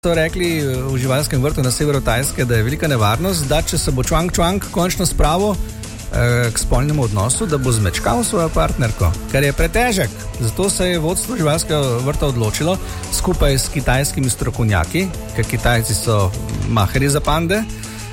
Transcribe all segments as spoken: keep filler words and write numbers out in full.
So rekli v živalskem vrtu na severu Tajske, da je velika nevarnost, da če se bo Čuang Čuang končno spravil eh, k spolnemu odnosu, da bo zmečkal svojo partnerko, ker je pretežek. Zato se je vodstvo živalskega vrta odločilo skupaj s kitajskimi strokovnjaki, ker Kitajci so maheri za pande,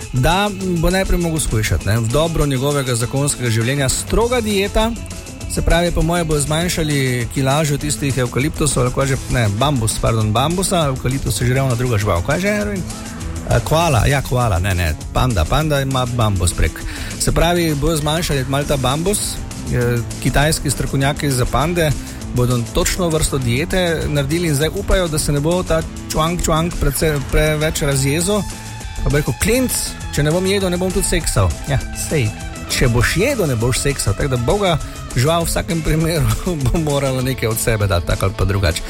da bo najprej mogel skušati, ne, v dobro njegovega zakonskega življenja stroga dieta. Se pravi, po moje bo zmanjšali kilažo tistih evkaliptusov, ali kaj že, ne, bambus, pardon, bambusa, evkaliptus je že ravno druga žival. Kaj že, Erwin? Koala, ja, koala, ne, ne, panda, panda ima bambus prek. Se pravi, bo zmanjšali malo ta bambus, kitajski strokovnjaki za pande bodo točno vrsto diete naredili in zdaj upajo, da se ne bo ta Čuang Čuang preveč razjezo, pa bo rekel, klinc, če ne bom jedel, ne bom tudi seksal. Ja, sej, če boš jedel, ne boš seksal, tako da Boga žival v vsakem primeru bo moralo nekaj od sebe dati, tako ali pa drugače.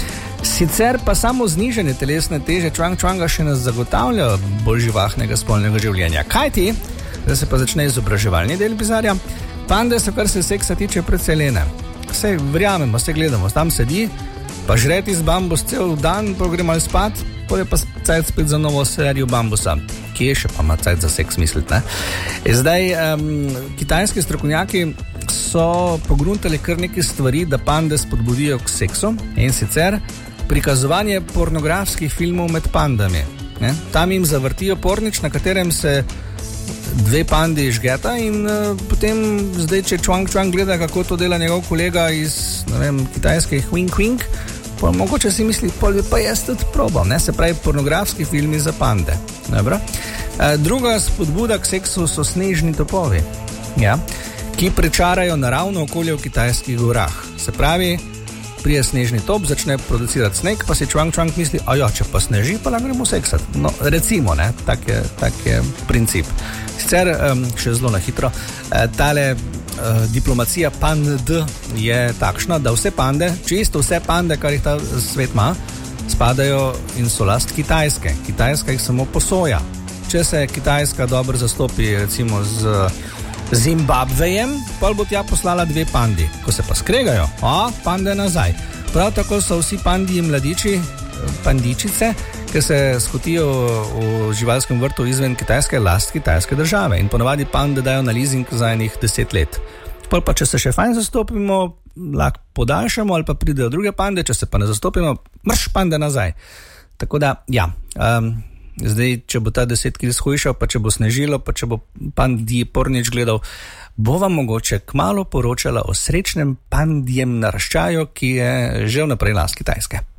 Sicer pa samo znižanje telesne teže Čuang Čuanga še nas zagotavlja bolj živahnega spolnega življenja. Kaj ti? Da se pa začne izobraževalni del bizarja. Pande so, kar se seksa tiče, precej lene. Vse verjamemo, vse gledamo, tam sedi, pa žreti z bambus cel dan, pa gre malo spat, pa je pa cajt spet za novo serijo bambusa. Kje še pa ima cajt za seks misliti, ne? Zdaj, um, kitajski strokovnjaki so pogruntali kar nekaj stvari, da pande spodbudijo k seksu, in sicer prikazovanje pornografskih filmov med pandami. Ne? Tam jim zavrtijo pornič, na katerem se dve pandi žgeta in uh, potem zdaj, če Čuang Čuang gleda, kako to dela njegov kolega iz, ne vem, kitajske Wink Wink, pa mogoče si misli, pol bi pa jaz tudi probal, ne? Se pravi, pornografski filmi za pande. Dobro? Uh, druga spodbuda k seksu so snežni topovi, ja, ki prečarajo naravno okolje v kitajskih gorah. Se pravi, prije snežni top, začne producirati sneg, pa si Čuang Čuang misli, a ja, če pa sneži, pa lahko gremo seksati. No, recimo, ne, tak je, tak je princip. Sicer, um, še zelo na hitro, uh, tale uh, diplomacija pand je takšna, da vse pande, čisto vse pande, kar jih ta svet ima, spadajo in so last Kitajske. Kitajska jih samo posoja. Če se Kitajska dobro zastopi, recimo z Zimbabvejem, pa bo tja poslala dve pandi. Ko se pa skregajo, a, pande nazaj. Prav tako so vsi pandiji mladiči, pandičice, ki se skotijo v živalskem vrtu izven Kitajske, last kitajske države. In ponavadi pande dajo na leasing za enih deset let. Pol pa, če se še fajn zastopimo, lahko podaljšamo, ali pa pridejo druge pande, če se pa ne zastopimo, mrš pande nazaj. Tako da, ja, um, zdaj, če bo ta deset kil shujšal, pa če bo snežilo, pa če bo pandi pornič gledal, bo vam mogoče kmalu poročala o srečnem pandijem naraščaju, ki je že vnaprej last Kitajske.